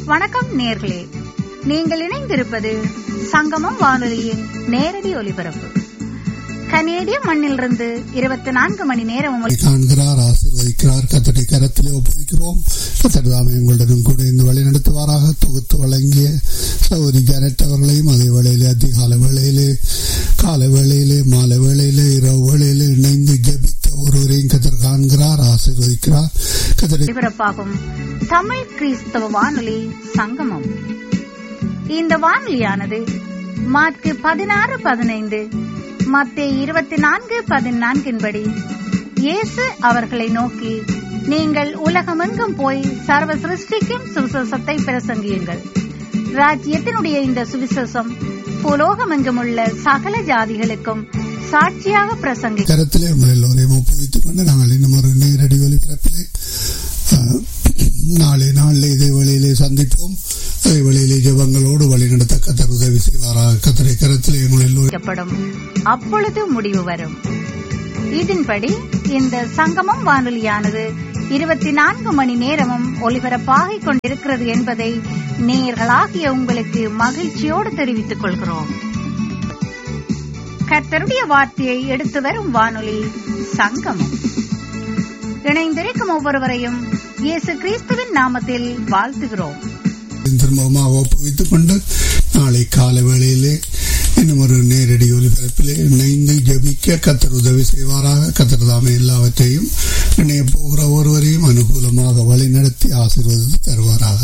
வணக்கம் நேயர்களே, நீங்கள் இணைந்திருப்பது சங்கமம் வானொலியின் நேரடி ஒலிபரப்பு. கனேடிய மண்ணிலிருந்து 24 மணி நேரம் காண்கிறார், ஆசீர்வதிக்கிறார். கர்த்தருடைய கரத்திலே ஒப்புவிக்கிறோம். கர்த்தர் தாமே உங்களுடனும் கூட இந்த வழி நடத்துவாராக. தொகுத்து வழங்கிய சகோதரி ஜானட் அவர்களையும் அதே வேளையிலே அதிகால வேளையிலே, கால வேளையிலே, மாலை வேளையிலே, இரவு வேளையிலே இணைந்து ஜெபித்த ஒருவரையும் கர்த்தர் காண்கிறார், ஆசீர்வதிக்கிறார். ஒலிபரப்பாகும் தமிழ் கிறிஸ்தவ வானொலி சங்கமம். இந்த வானொலியானது மார்க்கு 16:15, மத்தேயு 24:14 படி இயேசு அவர்களை நோக்கி, நீங்கள் உலகமெங்கும் போய் சர்வ சிருஷ்டிக்கும் சுவிசேஷத்தை பிரசங்கியுங்கள். ராஜ்யத்தினுடைய இந்த சுவிசேஷம் பூலோகமெங்கும் உள்ள சகல ஜாதிகளுக்கும் சாட்சியாக பிரசங்கி. கரத்திலே எல்லோரையும் ஒப்புவித்துக் கொண்டு நாங்கள் இன்னும் ஒரு நேரடி ஒலிபரப்பிலே நாளிலே இதே வழியிலே சந்திப்போம். அதே வழியிலே ஜெபங்களோடு வழி நடத்த கர்த்தர் உதவி செய்வாராக. கர்த்தரை கரத்திலே எங்கள் எல்லோரும் அப்பொழுது முடிவு வரும். இதன்படி இந்த சங்கமம் வானொலியானது 24 மணி நேரமும் ஒலிபரப்பாகிக் கொண்டிருக்கிறது என்பதை நேயர்களாகிய உங்களுக்கு மகிழ்ச்சியோடு தெரிவித்துக் கொள்கிறோம். கர்த்தருடைய வார்த்தையை எடுத்து வரும் வானொலி சங்கமம். இணைந்திருக்கும் ஒவ்வொருவரையும் இயேசு கிறிஸ்துவின் நாமத்தில் வாழ்த்துகிறோம். திரும்பமாக ஒப்புவித்துக் கொண்டு நாளை கால வேளையிலே இன்னும் ஒரு நேரடி ஒலிபரப்பிலே இணைந்து ஜெபிக்க கர்த்தர் உதவி செய்வாராக. கர்த்தர் தாமே எல்லாவற்றையும் இணைய போகிற ஒருவரையும் அனுகூலமாக வழி நடத்தி ஆசீர்வதித்து